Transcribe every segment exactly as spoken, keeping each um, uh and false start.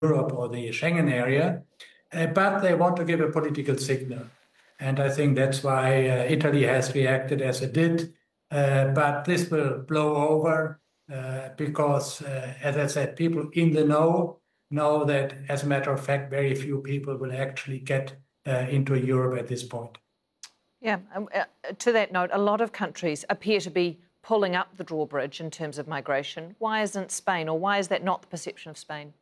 Europe or the Schengen area, uh, but they want to give a political signal. And I think that's why uh, Italy has reacted as it did. Uh, but this will blow over uh, because, uh, as I said, people in the know know that, as a matter of fact, very few people will actually get uh, into Europe at this point. Yeah, um, uh, to that note, a lot of countries appear to be pulling up the drawbridge in terms of migration. Why isn't Spain, or why is that not the perception of Spain?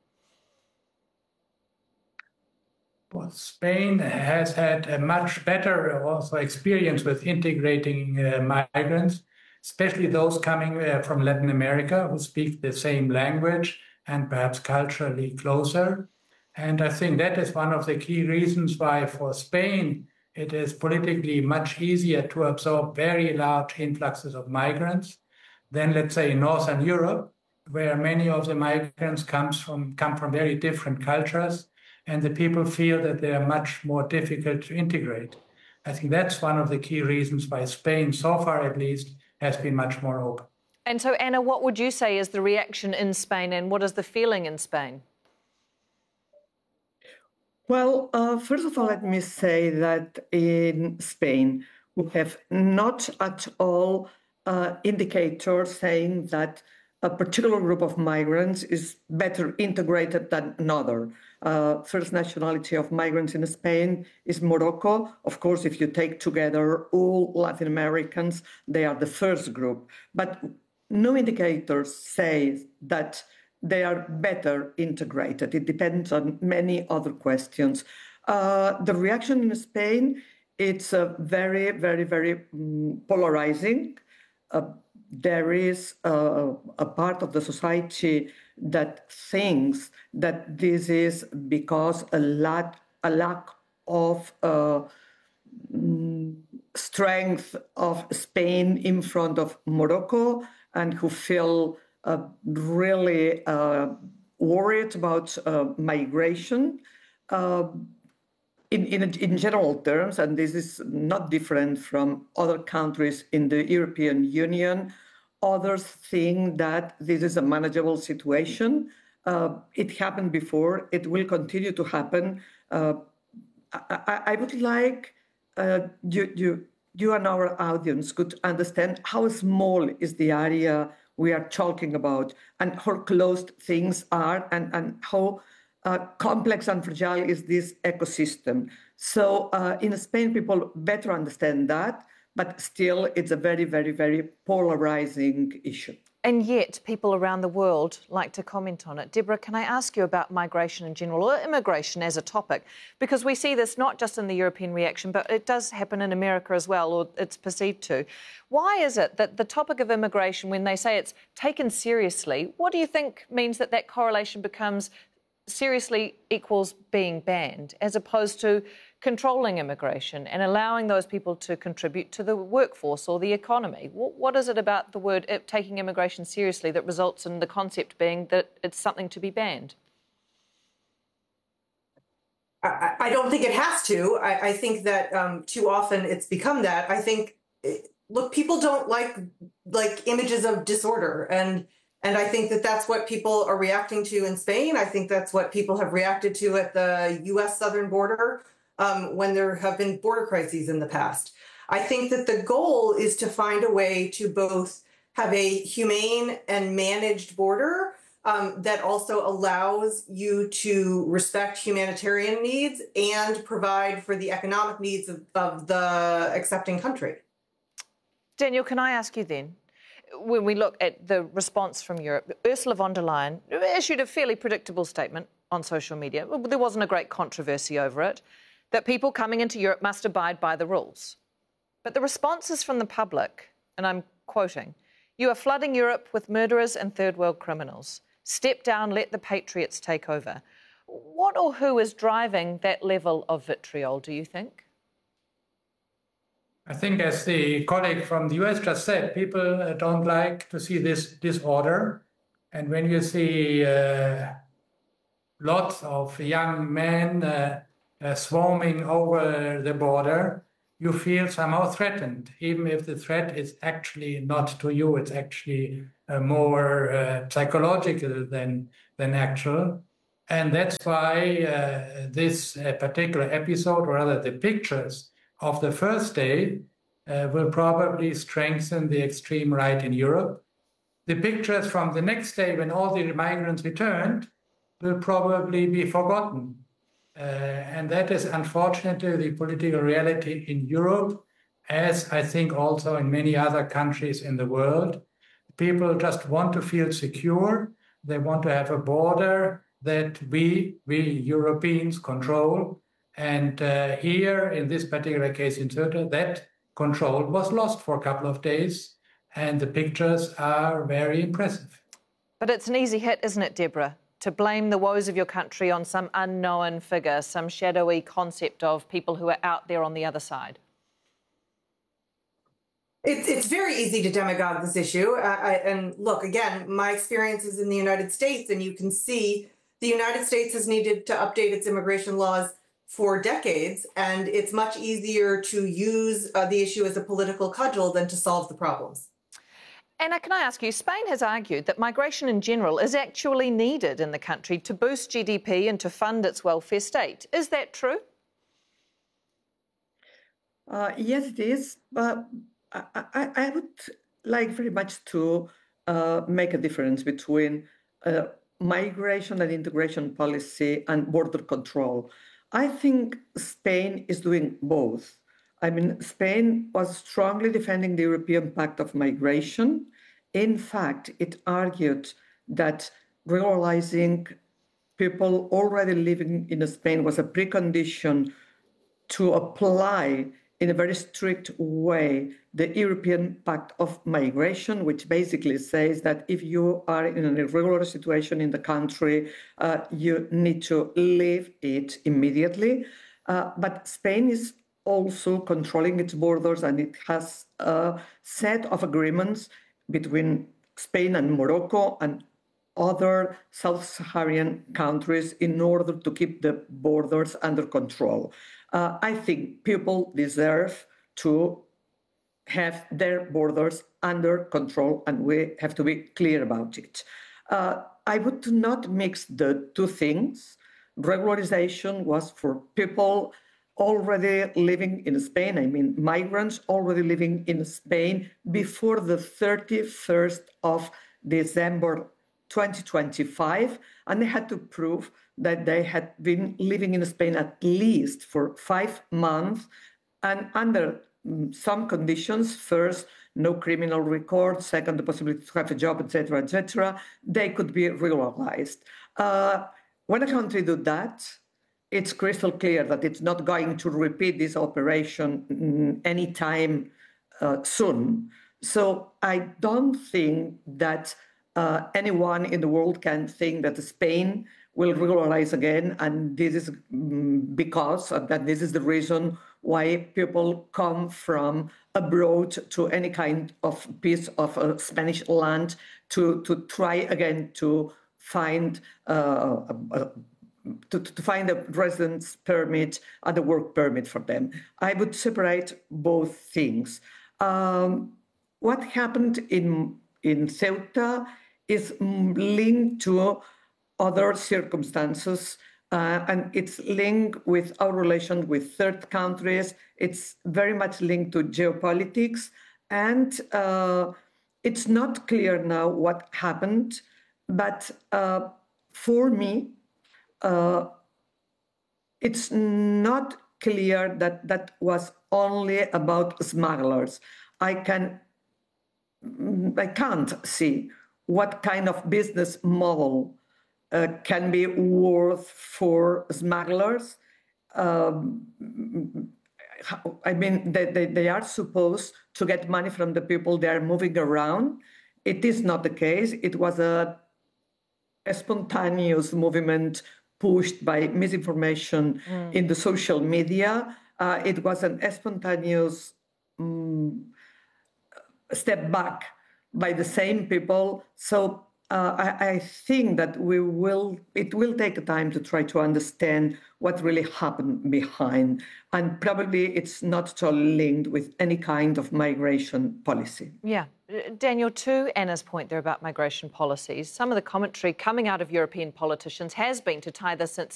Well, Spain has had a much better also experience with integrating uh, migrants, especially those coming uh, from Latin America who speak the same language and perhaps culturally closer. And I think that is one of the key reasons why for Spain it is politically much easier to absorb very large influxes of migrants than, let's say, in Northern Europe, where many of the migrants comes from, come from very different cultures, and the people feel that they are much more difficult to integrate. I think that's one of the key reasons why Spain, so far at least, has been much more open. And so, Anna, what would you say is the reaction in Spain, and what is the feeling in Spain? Well, uh, first of all, let me say that in Spain, we have not at all uh, indicators saying that a particular group of migrants is better integrated than another. Uh, first nationality of migrants in Spain is Morocco. Of course, if you take together all Latin Americans, they are the first group. But no indicators say that they are better integrated. It depends on many other questions. Uh, the reaction in Spain, it's uh, very, very, very um, polarizing. Uh, there is uh, a part of the society that thinks that this is because a lack, a lack of uh, strength of Spain in front of Morocco, and who feel uh, really uh, worried about uh, migration. Uh, in, in, in general terms, and this is not different from other countries in the European Union, others think that this is a manageable situation. Uh, it happened before, it will continue to happen. Uh, I, I would like uh, you, you, you and our audience could understand how small is the area we are talking about, and how closed things are, and, and how uh, complex and fragile is this ecosystem. So uh, in Spain, people better understand that, but still it's a very, very, very polarizing issue. And yet people around the world like to comment on it. Deborah, can I ask you about migration in general, or immigration as a topic? Because we see this not just in the European reaction, but it does happen in America as well, or it's perceived to. Why is it that the topic of immigration, when they say it's taken seriously, what do you think means that that correlation becomes seriously equals being banned, as opposed to controlling immigration and allowing those people to contribute to the workforce or the economy? What is it about the word taking immigration seriously that results in the concept being that it's something to be banned? I, I don't think it has to. I, I think that um, too often it's become that. I think, look, people don't like like images of disorder, and and I think that that's what people are reacting to in Spain. I think that's what people have reacted to at the U S southern border. Um, when there have been border crises in the past. I think that the goal is to find a way to both have a humane and managed border um, that also allows you to respect humanitarian needs and provide for the economic needs of, of the accepting country. Daniel, can I ask you then, when we look at the response from Europe, Ursula von der Leyen issued a fairly predictable statement on social media. There wasn't a great controversy over it, that people coming into Europe must abide by the rules. But the responses from the public, and I'm quoting, "You are flooding Europe with murderers and third world criminals. Step down, let the patriots take over." What or who is driving that level of vitriol, do you think? I think, as the colleague from the U S just said, people uh, don't like to see this disorder. And when you see uh, lots of young men uh, Uh, swarming over the border, you feel somehow threatened, even if the threat is actually not to you. It's actually uh, more uh, psychological than, than actual. And that's why uh, this uh, particular episode, or rather the pictures of the first day, uh, will probably strengthen the extreme right in Europe. The pictures from the next day, when all the migrants returned, will probably be forgotten. Uh, and that is unfortunately the political reality in Europe, as I think also in many other countries in the world. People just want to feel secure. They want to have a border that we, we Europeans control. And uh, here, in this particular case in Ceuta, that control was lost for a couple of days. And the pictures are very impressive. But it's an easy hit, isn't it, Deborah, to blame the woes of your country on some unknown figure, some shadowy concept of people who are out there on the other side? It's, it's very easy to demagogue this issue. Uh, I, and look, again, my experience is in the United States, and you can see the United States has needed to update its immigration laws for decades, and it's much easier to use uh, the issue as a political cudgel than to solve the problems. Anna, can I ask you, Spain has argued that migration in general is actually needed in the country to boost G D P and to fund its welfare state. Is that true? Uh, yes, it is. But I, I, I would like very much to uh, make a difference between uh, migration and integration policy and border control. I think Spain is doing both. I mean, Spain was strongly defending the European Pact of Migration. In fact, it argued that regularizing people already living in Spain was a precondition to apply in a very strict way the European Pact of Migration, which basically says that if you are in an irregular situation in the country, uh, you need to leave it immediately. Uh, but Spain is also controlling its borders, and it has a set of agreements between Spain and Morocco and other Sub-Saharan countries in order to keep the borders under control. Uh, I think people deserve to have their borders under control, and we have to be clear about it. Uh, I would not mix the two things. Regularization was for people already living in Spain, I mean migrants already living in Spain before the thirty-first of December twenty twenty-five, and they had to prove that they had been living in Spain at least for five months and under some conditions. First, no criminal record. Second, the possibility to have a job, et cetera, et cetera. They could be regularized. Uh, when a country does that, it's crystal clear that it's not going to repeat this operation anytime uh, soon. So I don't think that uh, anyone in the world can think that Spain will regularize again, and this is because of that. This is the reason why people come from abroad to any kind of piece of uh, Spanish land to to try again to find uh, a, To, to find a residence permit and a work permit for them. I would separate both things. Um, what happened in, in Ceuta is linked to other circumstances, uh, and it's linked with our relation with third countries. It's very much linked to geopolitics, and uh, it's not clear now what happened, but uh, for me, Uh, it's not clear that that was only about smugglers. I can, I can't see what kind of business model uh, can be worth for smugglers. Um, I mean, they, they, they are supposed to get money from the people they are moving around. It is not the case. It was a, a spontaneous movement pushed by misinformation mm. in the social media. Uh, it was an spontaneous um, step back by the same people. So uh, I, I think that we will, it will take time to try to understand what really happened behind. And probably it's not at all linked with any kind of migration policy. Yeah. Daniel, to Anna's point there about migration policies, some of the commentary coming out of European politicians has been to tie this